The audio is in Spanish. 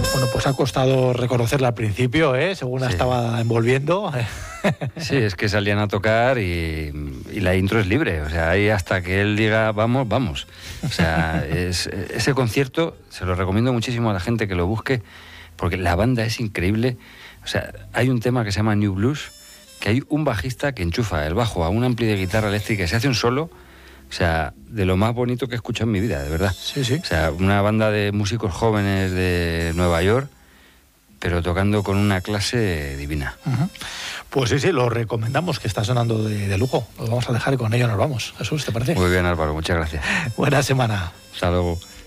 Bueno, pues ha costado reconocerla al principio, según la estaba envolviendo. Sí, es que salían a tocar y la intro es libre, o sea, ahí hasta que él diga vamos, vamos. O sea, ese concierto se lo recomiendo muchísimo a la gente que lo busque, porque la banda es increíble. O sea, hay un tema que se llama New Blues, que hay un bajista que enchufa el bajo a un ampli de guitarra eléctrica y se hace un solo, o sea, de lo más bonito que he escuchado en mi vida, de verdad. Sí, sí. O sea, una banda de músicos jóvenes de Nueva York, pero tocando con una clase divina. Uh-huh. Pues sí, lo recomendamos, que está sonando de lujo. Lo vamos a dejar y con ello nos vamos. Jesús, ¿te parece? Muy bien, Álvaro, muchas gracias. Buena semana. Hasta luego.